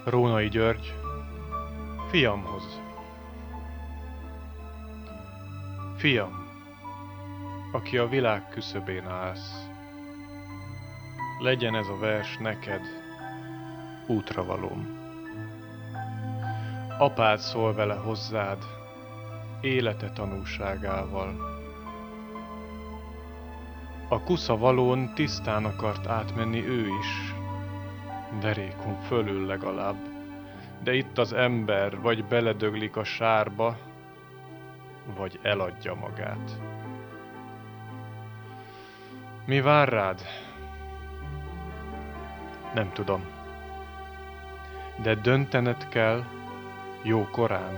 Rónai György, fiamhoz. Fiam, aki a világ küszöbén állsz, legyen ez a vers neked útravalóm. Apád szól vele hozzád, élete tanúságával. A kusza valón tisztán akart átmenni ő is, derékon fölül legalább, de itt az ember vagy beledöglik a sárba, vagy eladja magát. Mi vár rád? Nem tudom. De döntened kell jó korán.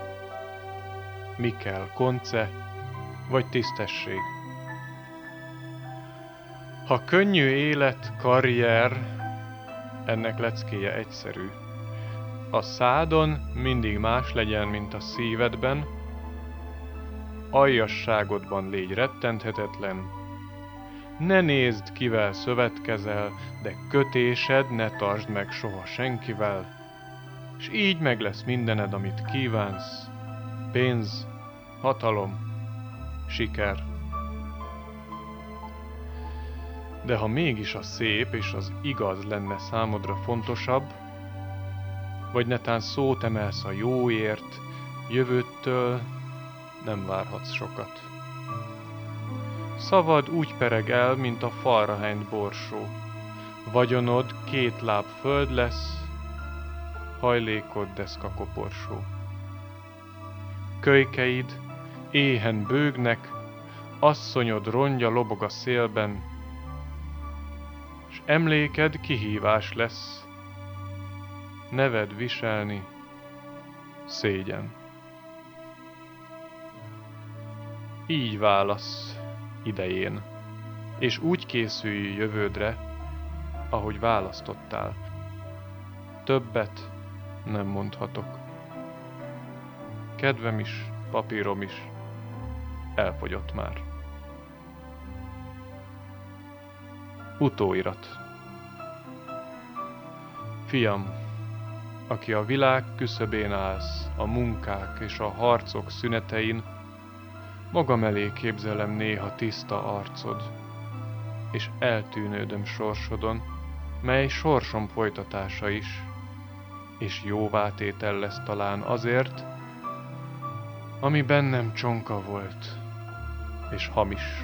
Mi kell, konce vagy tisztesség? Ha könnyű élet, karrier, ennek leckéje egyszerű. A szádon mindig más legyen, mint a szívedben, aljasságodban légy rettenthetetlen, ne nézd, kivel szövetkezel, de kötésed ne tartsd meg soha senkivel, és így meg lesz mindened, amit kívánsz, pénz, hatalom, siker. De ha mégis a szép és az igaz lenne számodra fontosabb, vagy netán szót emelsz a jóért, jövőttől nem várhatsz sokat. Szavad úgy pereg el, mint a falra hányt borsó. Vagyonod 2 láb föld lesz, hajlékod deszka koporsó. Kölykeid éhen bőgnek, asszonyod rongya lobog a szélben, s emléked kihívás lesz, neved viselni szégyen. Így válasz idején, és úgy készülj jövődre, ahogy választottál. Többet nem mondhatok. Kedvem is, papírom is elfogyott már. Utóirat. Fiam, aki a világ küszöbén állsz, a munkák és a harcok szünetein, magam elé képzelem néha tiszta arcod, és eltűnődöm sorsodon, mely sorsom folytatása is, és jóvátétel lesz talán azért, ami bennem csonka volt, és hamis.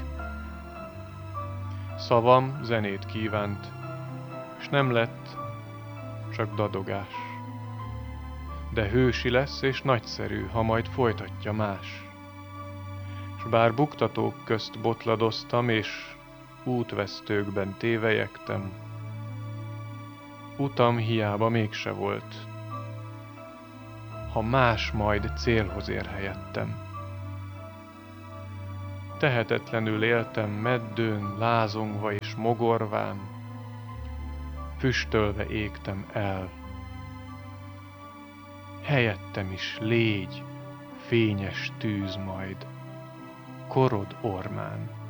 Szavam zenét kívánt, s nem lett, csak dadogás. De hősi lesz és nagyszerű, ha majd folytatja más. S bár buktatók közt botladoztam, és útvesztőkben tévelyegtem, utam hiába mégse volt, ha más majd célhoz ér helyettem. Tehetetlenül éltem meddőn, lázongva és mogorván, füstölve égtem el. Helyettem is légy fényes tűz majd, korod ormán.